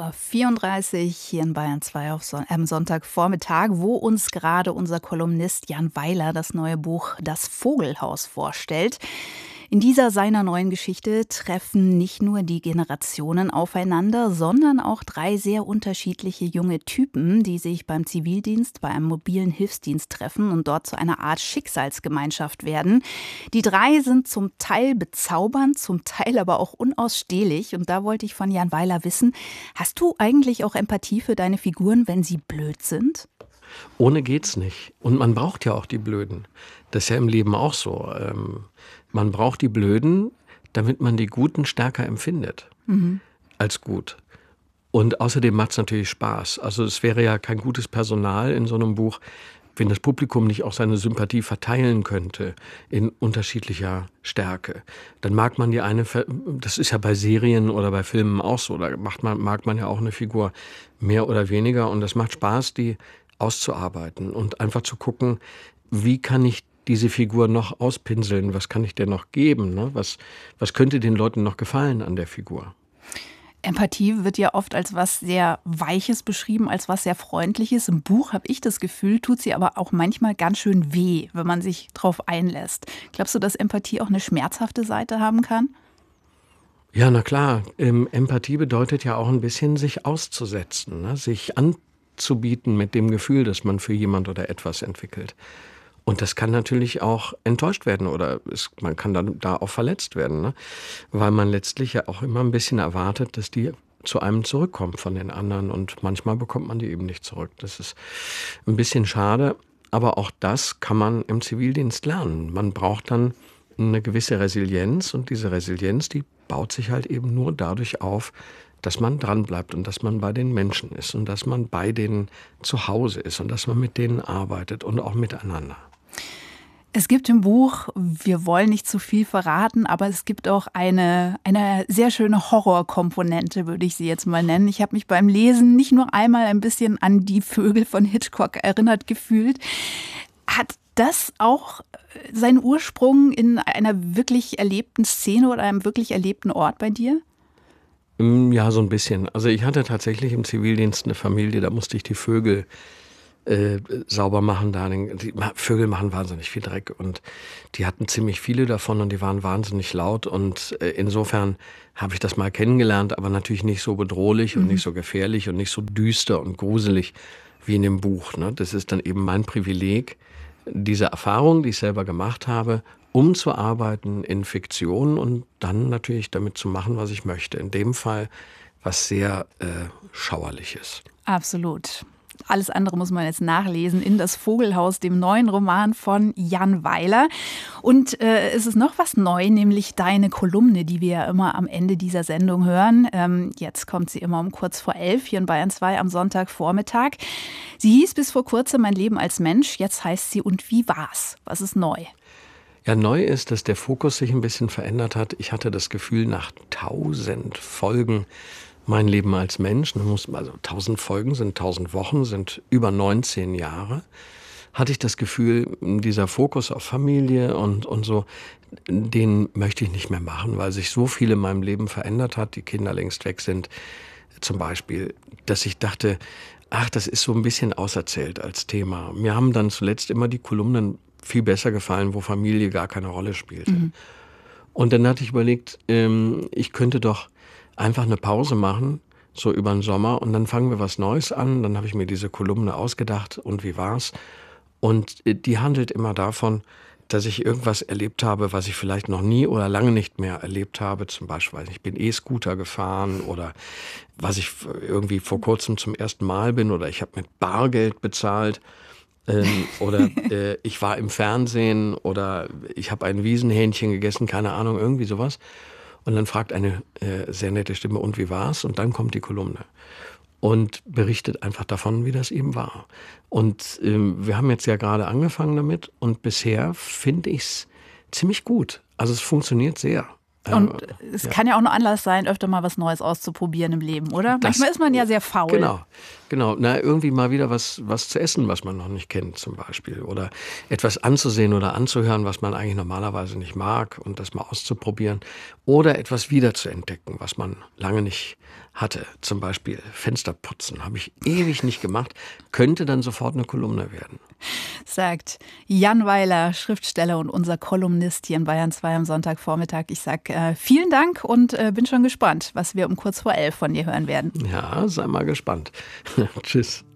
8:34 Uhr hier in Bayern 2 am Sonntagvormittag, wo uns gerade unser Kolumnist Jan Weiler das neue Buch Das Vogelhaus vorstellt. In dieser seiner neuen Geschichte treffen nicht nur die Generationen aufeinander, sondern auch 3 sehr unterschiedliche junge Typen, die sich beim Zivildienst, bei einem mobilen Hilfsdienst treffen und dort zu einer Art Schicksalsgemeinschaft werden. Die 3 sind zum Teil bezaubernd, zum Teil aber auch unausstehlich. Und da wollte ich von Jan Weiler wissen, hast du eigentlich auch Empathie für deine Figuren, wenn sie blöd sind? Ohne geht's nicht. Und man braucht ja auch die Blöden. Das ist ja im Leben auch so. Man braucht die Blöden, damit man die Guten stärker empfindet als gut. Und außerdem macht's natürlich Spaß. Also es wäre ja kein gutes Personal in so einem Buch, wenn das Publikum nicht auch seine Sympathie verteilen könnte in unterschiedlicher Stärke. Dann mag man das ist ja bei Serien oder bei Filmen auch so, da mag man ja auch eine Figur mehr oder weniger. Und das macht Spaß, die auszuarbeiten und einfach zu gucken, wie kann ich diese Figur noch auspinseln, was kann ich der noch geben, ne? Was könnte den Leuten noch gefallen an der Figur? Empathie wird ja oft als was sehr Weiches beschrieben, als was sehr Freundliches. Im Buch habe ich das Gefühl, tut sie aber auch manchmal ganz schön weh, wenn man sich drauf einlässt. Glaubst du, dass Empathie auch eine schmerzhafte Seite haben kann? Ja, na klar. Empathie bedeutet ja auch ein bisschen, sich auszusetzen, ne? Sich anzubieten mit dem Gefühl, das man für jemand oder etwas entwickelt. Und das kann natürlich auch enttäuscht werden oder man kann dann da auch verletzt werden, ne? Weil man letztlich ja auch immer ein bisschen erwartet, dass die zu einem zurückkommen von den anderen und manchmal bekommt man die eben nicht zurück. Das ist ein bisschen schade, aber auch das kann man im Zivildienst lernen. Man braucht dann eine gewisse Resilienz und diese Resilienz, die baut sich halt eben nur dadurch auf, dass man dranbleibt und dass man bei den Menschen ist und dass man bei denen zu Hause ist und dass man mit denen arbeitet und auch miteinander. Es gibt im Buch, wir wollen nicht zu viel verraten, aber es gibt auch eine sehr schöne Horrorkomponente, würde ich sie jetzt mal nennen. Ich habe mich beim Lesen nicht nur einmal ein bisschen an Die Vögel von Hitchcock erinnert gefühlt. Hat das auch seinen Ursprung in einer wirklich erlebten Szene oder einem wirklich erlebten Ort bei dir? Ja, so ein bisschen. Also ich hatte tatsächlich im Zivildienst eine Familie, da musste ich die Vögel sauber machen. Die Vögel machen wahnsinnig viel Dreck und die hatten ziemlich viele davon und die waren wahnsinnig laut und insofern habe ich das mal kennengelernt, aber natürlich nicht so bedrohlich und nicht so gefährlich und nicht so düster und gruselig wie in dem Buch, ne? Das ist dann eben mein Privileg, diese Erfahrung, die ich selber gemacht habe, umzuarbeiten in Fiktion und dann natürlich damit zu machen, was ich möchte. In dem Fall was sehr Schauerliches. Absolut. Alles andere muss man jetzt nachlesen in Das Vogelhaus, dem neuen Roman von Jan Weiler. Und es ist noch was neu, nämlich deine Kolumne, die wir ja immer am Ende dieser Sendung hören. Jetzt kommt sie immer um kurz vor 11 hier in Bayern 2 am Sonntagvormittag. Sie hieß bis vor kurzem Mein Leben als Mensch. Jetzt heißt sie Und wie war's? Was ist neu? Ja, neu ist, dass der Fokus sich ein bisschen verändert hat. Ich hatte das Gefühl, nach 1000 Folgen Mein Leben als Mensch, also 1000 Folgen sind 1000 Wochen, sind über 19 Jahre, hatte ich das Gefühl, dieser Fokus auf Familie und so, den möchte ich nicht mehr machen, weil sich so viel in meinem Leben verändert hat, die Kinder längst weg sind zum Beispiel, dass ich dachte, ach, das ist so ein bisschen auserzählt als Thema. Mir haben dann zuletzt immer die Kolumnen viel besser gefallen, wo Familie gar keine Rolle spielte. Und dann hatte ich überlegt, ich könnte doch einfach eine Pause machen, so über den Sommer, und dann fangen wir was Neues an. Dann habe ich mir diese Kolumne ausgedacht, und wie war's? Und die handelt immer davon, dass ich irgendwas erlebt habe, was ich vielleicht noch nie oder lange nicht mehr erlebt habe. Zum Beispiel, ich bin E-Scooter gefahren oder was ich irgendwie vor kurzem zum ersten Mal bin oder ich habe mit Bargeld bezahlt. Oder ich war im Fernsehen oder ich habe ein Wiesenhähnchen gegessen, keine Ahnung, irgendwie sowas. Und dann fragt eine sehr nette Stimme, und wie war's? Und dann kommt die Kolumne und berichtet einfach davon, wie das eben war. Und wir haben jetzt ja gerade angefangen damit und bisher finde ich's ziemlich gut. Also es funktioniert sehr. Und es kann ja auch ein Anlass sein, öfter mal was Neues auszuprobieren im Leben, oder? Manchmal ist man ja sehr faul. Genau. Na, irgendwie mal wieder was zu essen, was man noch nicht kennt zum Beispiel. Oder etwas anzusehen oder anzuhören, was man eigentlich normalerweise nicht mag und das mal auszuprobieren. Oder etwas wieder zu entdecken, was man lange nicht hatte. Zum Beispiel Fenster putzen. Habe ich ewig nicht gemacht. Könnte dann sofort eine Kolumne werden. Sagt Jan Weiler, Schriftsteller und unser Kolumnist hier in Bayern 2 am Sonntagvormittag. Ich sage vielen Dank und bin schon gespannt, was wir um kurz vor 11 von dir hören werden. Ja, sei mal gespannt. Tschüss.